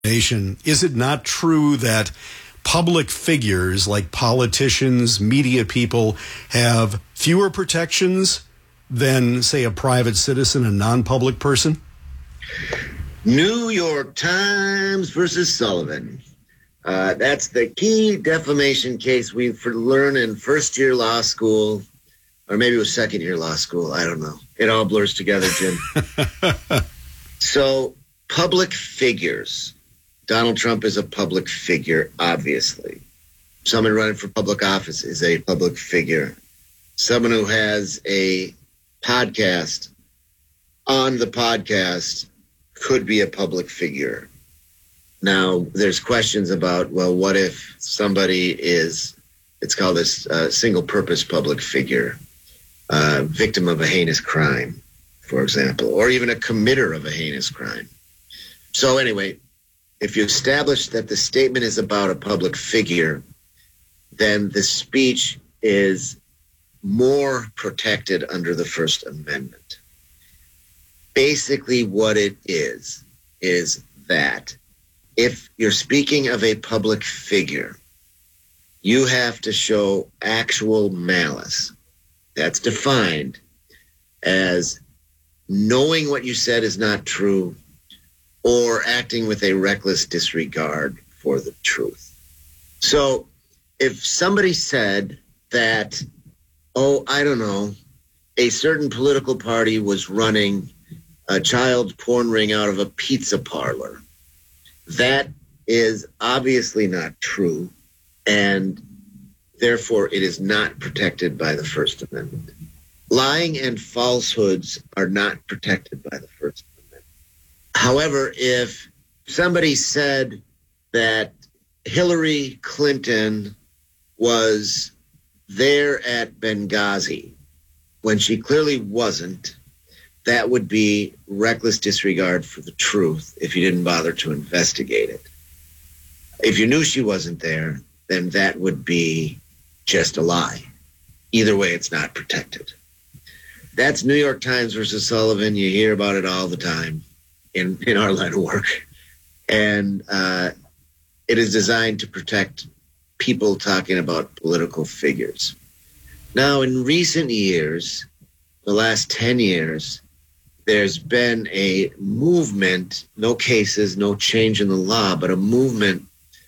nation. Is it not true that public figures like politicians, media people have fewer protections than, say, a private citizen, a non-public person? New York Times versus Sullivan. That's the key defamation case we learned in first-year law school, or maybe it was second-year law school. I don't know. It all blurs together, Jim. So, public figures. Donald Trump is a public figure, obviously. Someone running for public office is a public figure. Someone who has a podcast on the podcast could be a public figure. Now, there's questions about, well, what if somebody is, it's called a single-purpose public figure, victim of a heinous crime, for example, or even a committer of a heinous crime. So anyway, if you establish that the statement is about a public figure, then the speech is more protected under the First Amendment. Basically what it is that if you're speaking of a public figure, you have to show actual malice. That's defined as knowing what you said is not true or acting with a reckless disregard for the truth. So if somebody said that, I don't know, a certain political party was running a child porn ring out of a pizza parlor, that is obviously not true, and therefore it is not protected by the First Amendment. Lying and falsehoods are not protected by the First Amendment. However, if somebody said that Hillary Clinton was there at Benghazi when she clearly wasn't, that would be reckless disregard for the truth if you didn't bother to investigate it. If you knew she wasn't there, then that would be just a lie. Either way, it's not protected. That's New York Times versus Sullivan. You hear about it all the time in our line of work. And it is designed to protect people talking about political figures. Now, in recent years, the last 10 years, there's been a movement, no cases, no change in the law, but a movement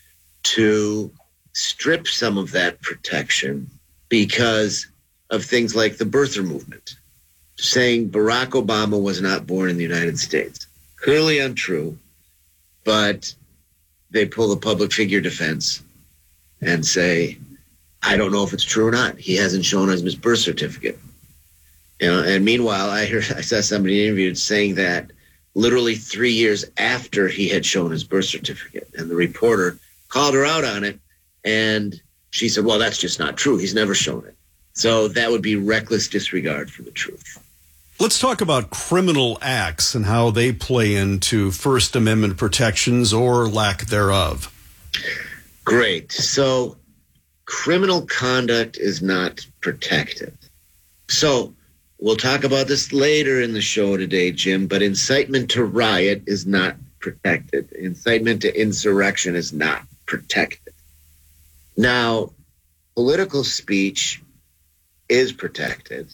to strip some of that protection because of things like the birther movement, saying Barack Obama was not born in the United States. Clearly untrue, but they pull the public figure defense and say, I don't know if it's true or not. He hasn't shown us his birth certificate. And meanwhile, I saw somebody interviewed saying that literally 3 years after he had shown his birth certificate, and the reporter called her out on it, and she said, well, that's just not true. He's never shown it. So that would be reckless disregard for the truth. Let's talk about criminal acts and how they play into First Amendment protections or lack thereof. Great. So criminal conduct is not protected. So we'll talk about this later in the show today, Jim, but incitement to riot is not protected. Incitement to insurrection is not protected. Now, political speech is protected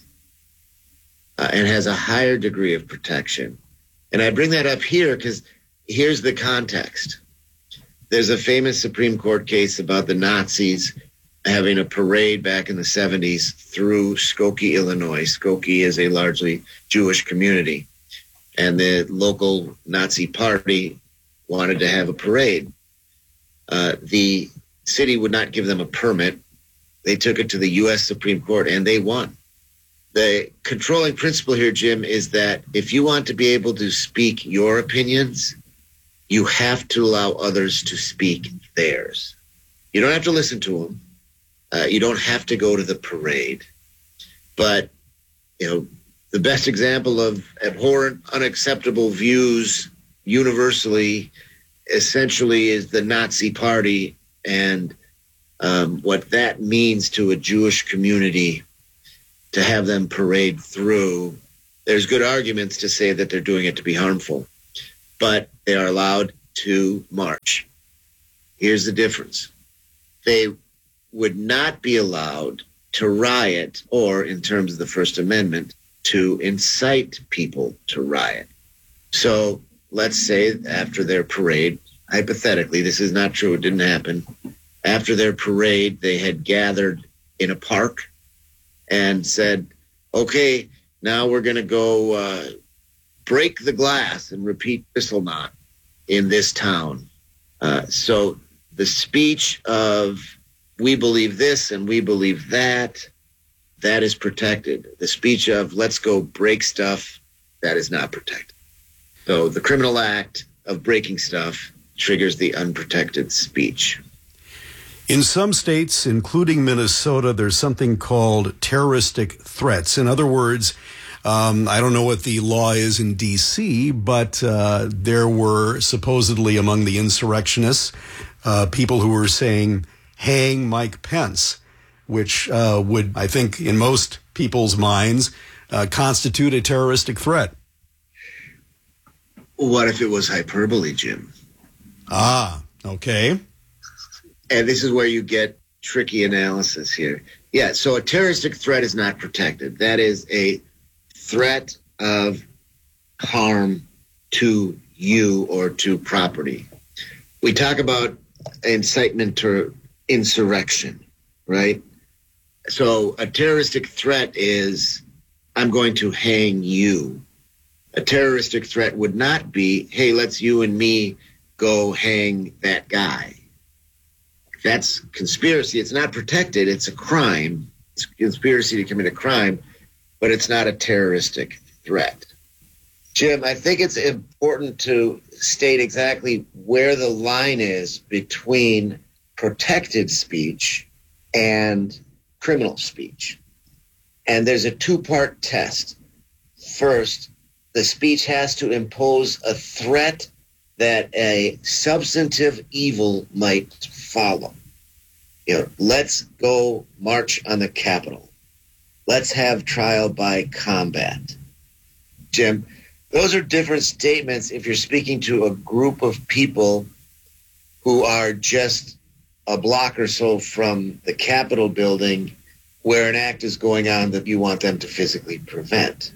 and has a higher degree of protection. And I bring that up here because here's the context. There's a famous Supreme Court case about the Nazis having a parade back in the 70s through Skokie, Illinois. Skokie is a largely Jewish community, and the local Nazi party wanted to have a parade. The city would not give them a permit. They took it to the U.S. Supreme Court, and they won. The controlling principle here, Jim, is that if you want to be able to speak your opinions, you have to allow others to speak theirs. You don't have to listen to them. You don't have to go to the parade. But, the best example of abhorrent, unacceptable views universally essentially is the Nazi Party and what that means to a Jewish community to have them parade through. There's good arguments to say that they're doing it to be harmful, but they are allowed to march. Here's the difference. They would not be allowed to riot or, in terms of the First Amendment, to incite people to riot. So let's say after their parade, hypothetically, this is not true, it didn't happen. After their parade, they had gathered in a park and said, okay, now we're going to go break the glass and repeat Kristallnacht in this town. So the speech of we believe this and we believe that, that is protected. The speech of let's go break stuff, that is not protected. So the criminal act of breaking stuff triggers the unprotected speech. In some states, including Minnesota, there's something called terroristic threats. In other words, I don't know what the law is in D.C., but there were supposedly among the insurrectionists people who were saying, hang Mike Pence, which would, I think, in most people's minds, constitute a terroristic threat. What if it was hyperbole, Jim? Ah, okay. And this is where you get tricky analysis here. Yeah, so a terroristic threat is not protected. That is a threat of harm to you or to property. We talk about incitement to insurrection, right? So a terroristic threat is, I'm going to hang you. A terroristic threat would not be, hey, let's you and me go hang that guy. That's conspiracy. It's not protected. It's a crime. It's conspiracy to commit a crime, but it's not a terroristic threat. Jim, I think it's important to state exactly where the line is between protected speech and criminal speech. And there's a two-part test. First, the speech has to impose a threat that a substantive evil might follow. Let's go march on the Capitol. Let's have trial by combat. Jim, those are different statements if you're speaking to a group of people who are just a block or so from the Capitol building where an act is going on that you want them to physically prevent.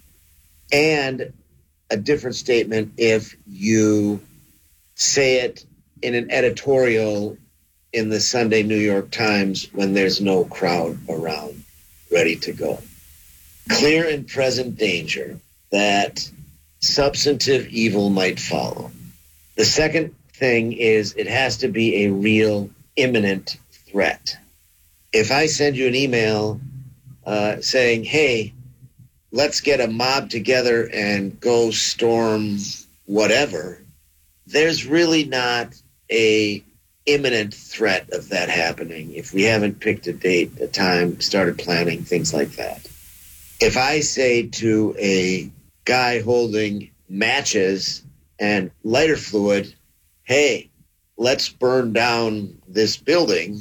And a different statement if you say it in an editorial in the Sunday New York Times when there's no crowd around ready to go. Clear and present danger that substantive evil might follow. The second thing is it has to be a real imminent threat. If I send you an email saying, hey, let's get a mob together and go storm whatever, there's really not a imminent threat of that happening if we haven't picked a date, a time, started planning, things like that. If I say to a guy holding matches and lighter fluid, hey, let's burn down this building,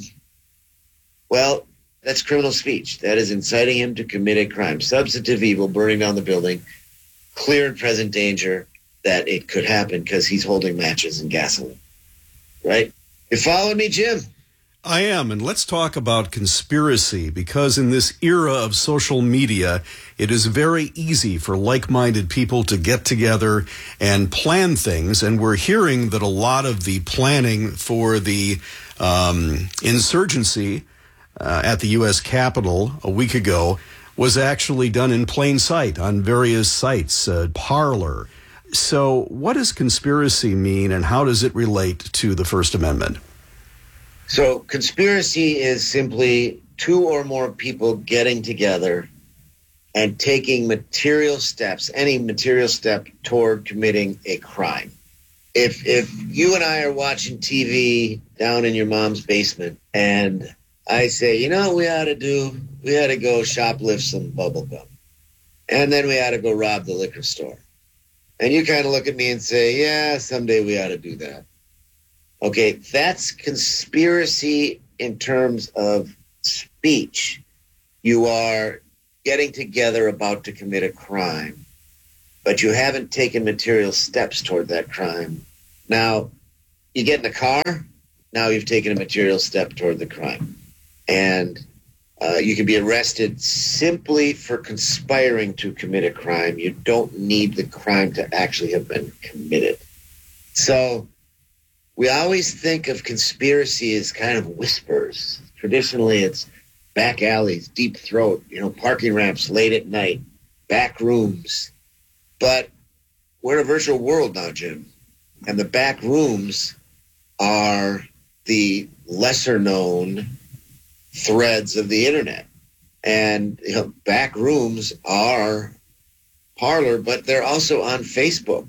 well, that's criminal speech. That is inciting him to commit a crime. Substantive evil, burning down the building, clear and present danger that it could happen because he's holding matches and gasoline. Right? You follow me, Jim? I am, and let's talk about conspiracy, because in this era of social media, it is very easy for like-minded people to get together and plan things, and we're hearing that a lot of the planning for the insurgency at the U.S. Capitol a week ago was actually done in plain sight on various sites, Parler. So what does conspiracy mean, and how does it relate to the First Amendment? So conspiracy is simply two or more people getting together and taking material steps, any material step toward committing a crime. If you and I are watching TV down in your mom's basement and I say, you know what we ought to do? We ought to go shoplift some bubble gum. And then we ought to go rob the liquor store. And you kind of look at me and say, yeah, someday we ought to do that. Okay, that's conspiracy in terms of speech. You are getting together about to commit a crime, but you haven't taken material steps toward that crime. Now, You get in the car, now you've taken a material step toward the crime. And you can be arrested simply for conspiring to commit a crime. You don't need the crime to actually have been committed. So we always think of conspiracy as kind of whispers. Traditionally, it's back alleys, deep throat, parking ramps late at night, back rooms. But we're in a virtual world now, Jim. And the back rooms are the lesser known threads of the internet. And back rooms are Parler, but they're also on Facebook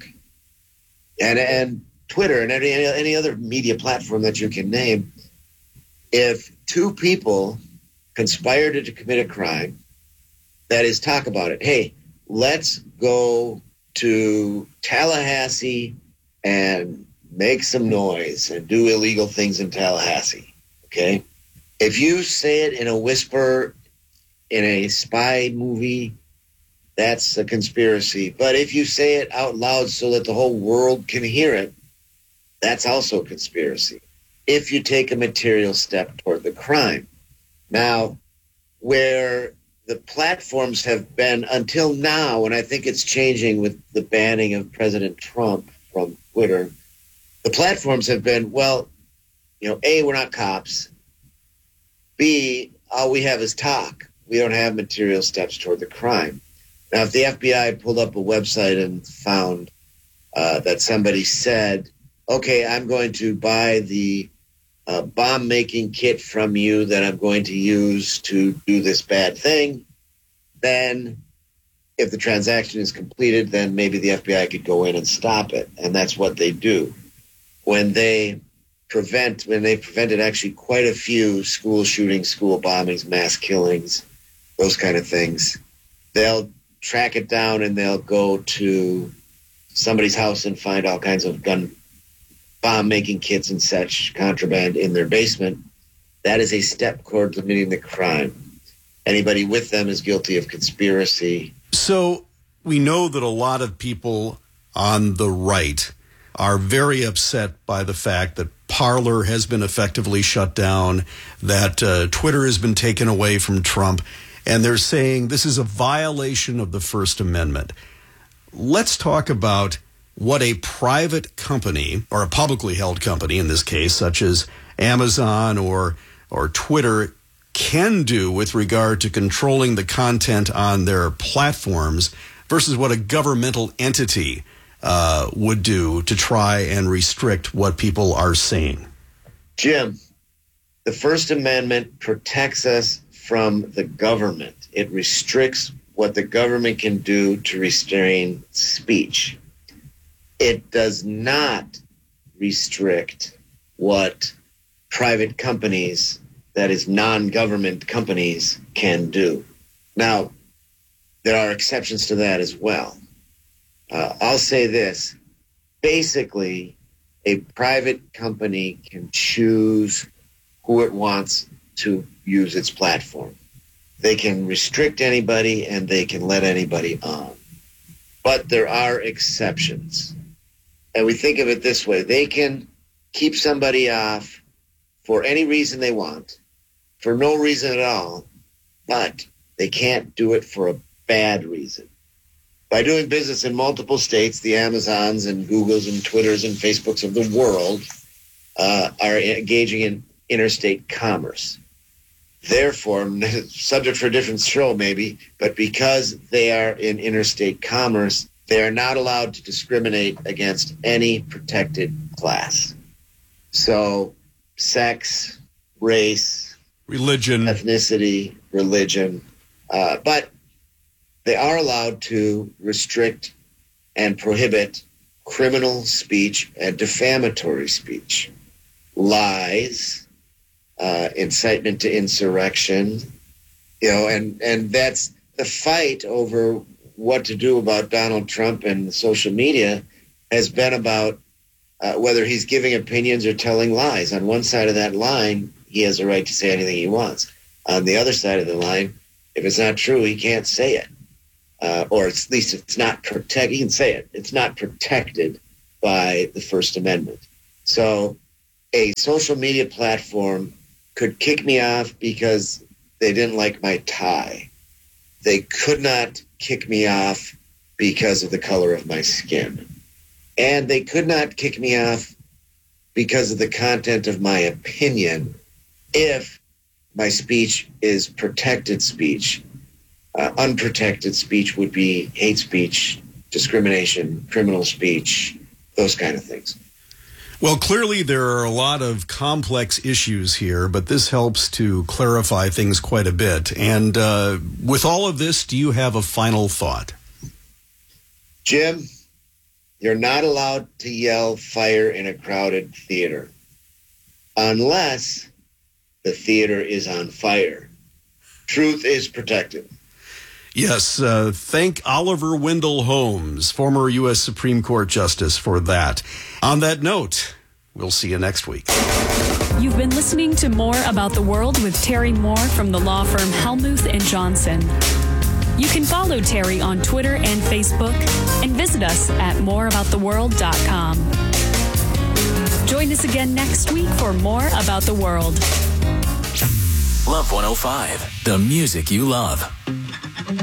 and Twitter and any other media platform that you can name. If two people conspire to commit a crime, that is, talk about it. Hey, let's go to Tallahassee and make some noise and do illegal things in Tallahassee, okay? If you say it in a whisper in a spy movie, that's a conspiracy. But if you say it out loud so that the whole world can hear it, that's also a conspiracy. If you take a material step toward the crime. Now, where the platforms have been until now, and I think it's changing with the banning of President Trump from Twitter, the platforms have been, well, A, we're not cops. B, all we have is talk. We don't have material steps toward the crime. Now, if the FBI pulled up a website and found that somebody said, okay, I'm going to buy the bomb-making kit from you that I'm going to use to do this bad thing, then if the transaction is completed, then maybe the FBI could go in and stop it. And that's what they do. When they prevented actually quite a few school shootings, school bombings, mass killings, those kind of things, they'll track it down and they'll go to somebody's house and find all kinds of bomb-making kits and such contraband in their basement. That is a step toward committing the crime. Anybody with them is guilty of conspiracy. So we know that a lot of people on the right are very upset by the fact that Parler has been effectively shut down, that Twitter has been taken away from Trump, and they're saying this is a violation of the First Amendment. Let's talk about what a private company, or a publicly held company in this case, such as Amazon or Twitter, can do with regard to controlling the content on their platforms versus what a governmental entity would do to try and restrict what people are saying. Jim, the First Amendment protects us from the government. It restricts what the government can do to restrain speech. It does not restrict what private companies, that is non-government companies, can do. Now, there are exceptions to that as well. I'll say this. Basically, a private company can choose who it wants to use its platform. They can restrict anybody and they can let anybody on. But there are exceptions. And we think of it this way. They can keep somebody off for any reason they want, for no reason at all, but they can't do it for a bad reason. By doing business in multiple states, the Amazons and Googles and Twitters and Facebooks of the world are engaging in interstate commerce. Therefore, subject for a different show maybe, but because they are in interstate commerce, they are not allowed to discriminate against any protected class. So, sex, race, religion, ethnicity, religion, but they are allowed to restrict and prohibit criminal speech and defamatory speech, lies, incitement to insurrection, and that's the fight over what to do about Donald Trump and social media has been about whether he's giving opinions or telling lies. On one side of that line, he has a right to say anything he wants. On the other side of the line, if it's not true, he can't say it. Or at least it's not protected. He can say it. It's not protected by the First Amendment. So a social media platform could kick me off because they didn't like my tie. They could not kick me off because of the color of my skin. And they could not kick me off because of the content of my opinion if my speech is protected speech. Unprotected speech would be hate speech, discrimination, criminal speech, those kind of things. Well, clearly there are a lot of complex issues here, but this helps to clarify things quite a bit. And with all of this, do you have a final thought? Jim, you're not allowed to yell fire in a crowded theater unless the theater is on fire. Truth is protected. Yes, thank Oliver Wendell Holmes, former U.S. Supreme Court Justice, for that. On that note, we'll see you next week. You've been listening to More About the World with Terry Moore from the law firm Hellmuth and Johnson. You can follow Terry on Twitter and Facebook and visit us at moreabouttheworld.com. Join us again next week for More About the World. Love 105, the music you love.